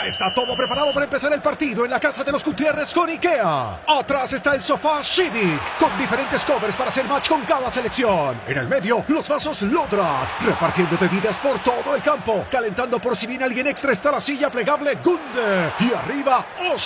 Está todo preparado para empezar el partido en la casa de los Gutiérrez con IKEA. Atrás está el sofá Civic, con diferentes covers para hacer match con cada selección. En el medio, los vasos Lodrat, repartiendo bebidas por todo el campo. Calentando por si viene alguien extra está la silla plegable Gunde. Y arriba,